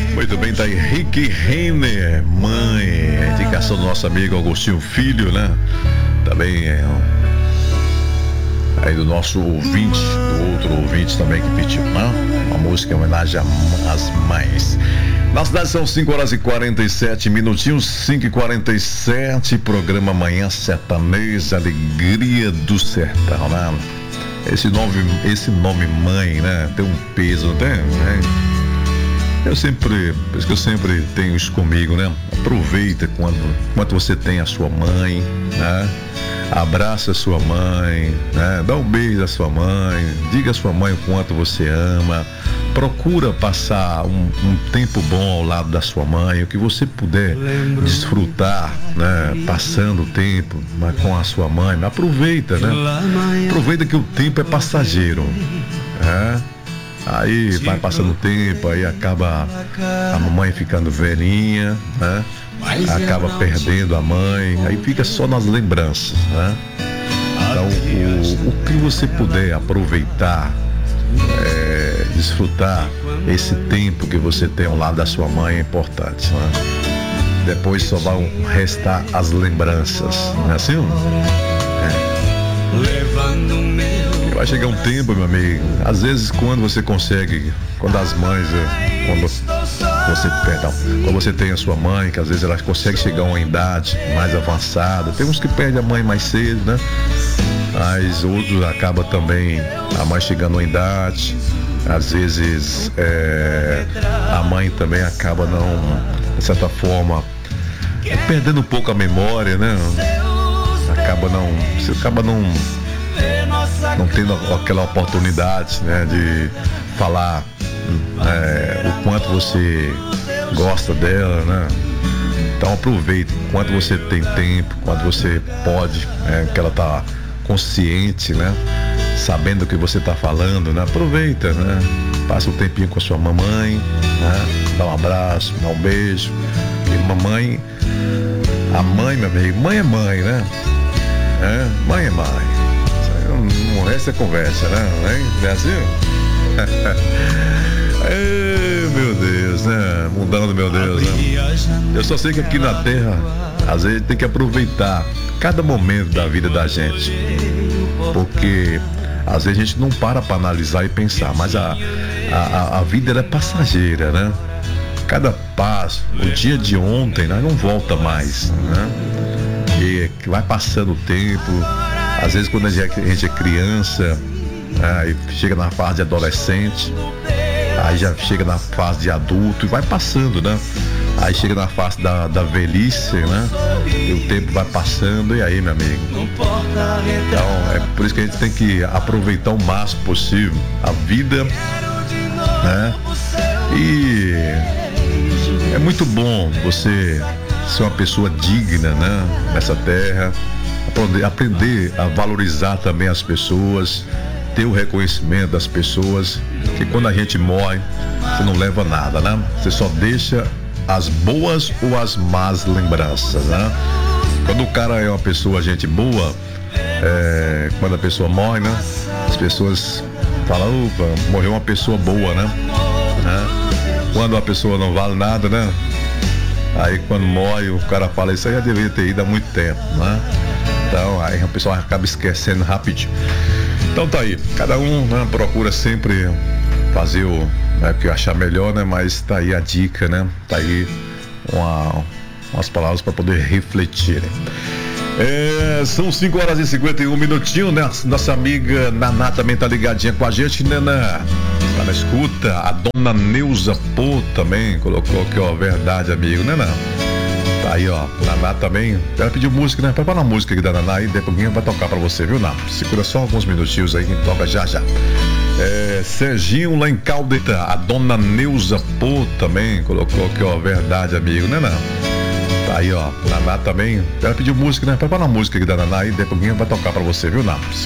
Muito bem, tá aí Rick Renner, Mãe, indicação do nosso amigo Agostinho Filho, né? Também é aí do nosso ouvinte, do outro ouvinte também que pediu, né? Uma música em homenagem às mães. Na cidade são 5h47, 5h47, programa Manhã Sertaneja, Alegria do Sertão, né? Esse nome Mãe, né? Tem um peso, não tem? Né? Por isso que eu sempre tenho isso comigo, né? Aproveita quando você tem a sua mãe, né? Abraça a sua mãe, né? Dá um beijo à sua mãe, diga à sua mãe o quanto você ama, procura passar um tempo bom ao lado da sua mãe, o que você puder desfrutar, né? Passando o tempo com a sua mãe, aproveita, né? Aproveita que o tempo é passageiro, né? Aí vai passando o tempo, aí acaba a mamãe ficando velhinha, né? Acaba perdendo a mãe, aí fica só nas lembranças, né? Então o que você puder aproveitar, desfrutar esse tempo que você tem ao lado da sua mãe é importante, né? Depois só vão restar as lembranças, não é assim? Vai chegar um tempo, meu amigo, às vezes quando você consegue, quando as mães, quando você tem a sua mãe, que às vezes ela consegue chegar a uma idade mais avançada, tem uns que perdem a mãe mais cedo, né? Mas outros acabam também, a mãe chegando a uma idade, às vezes a mãe também acaba de certa forma, perdendo um pouco a memória, né? Você acaba não tendo aquela oportunidade, né, de falar o quanto você gosta dela, né? Então aproveite enquanto você tem tempo, quando você pode, que ela tá consciente, né? Sabendo o que você tá falando, né? Aproveita, né? Passa um tempinho com a sua mamãe, né? Dá um abraço, dá um beijo. E a mãe, meu amigo, mãe é mãe, né? Mãe é mãe. Não resta conversa, né? Não é assim? Meu Deus, né? Mudando, meu Deus, né? Eu só sei que aqui na Terra, às vezes tem que aproveitar cada momento da vida da gente, porque às vezes a gente não para analisar e pensar, mas a vida ela é passageira, né? Cada passo, o dia de ontem, né, não volta mais, né? E vai passando o tempo. Às vezes quando a gente é criança, aí chega na fase de adolescente, aí já chega na fase de adulto e vai passando, né? Aí chega na fase da velhice, né? E o tempo vai passando, e aí, meu amigo? Então, é por isso que a gente tem que aproveitar o máximo possível a vida, né? E é muito bom você ser uma pessoa digna, né? Nessa terra. Aprender a valorizar também as pessoas, ter o reconhecimento das pessoas, que quando a gente morre, você não leva nada, né? Você só deixa as boas ou as más lembranças, né? Quando o cara é uma pessoa, gente boa, quando a pessoa morre, né? As pessoas falam, opa, morreu uma pessoa boa, né? Quando a pessoa não vale nada, né? Aí quando morre, o cara fala, isso aí já deveria ter ido há muito tempo, né? Então aí o pessoal acaba esquecendo rapidinho. Então tá aí, cada um, né, procura sempre fazer o que achar melhor, né? Mas tá aí a dica, né? Tá aí umas palavras para poder refletir, né? São 5h51, né? Nossa amiga Naná também tá ligadinha com a gente, né? Tá na escuta. A dona Neuza Pô também colocou aqui, ó, verdade, amigo, né, Naná? Tá aí, ó, Naná também. Ela pediu música, né? Prepara a música aqui da Naná e depois vai tocar pra você, viu, Naná? Segura só alguns minutinhos aí que toca já. Serginho lá em Caldeta, a dona Neuza Pô também colocou aqui, ó, verdade, amigo, né, Naná? Tá aí, ó, Naná também. Ela pediu música, né? Prepara a música aqui da Naná e depois vai tocar pra você, viu, Naná?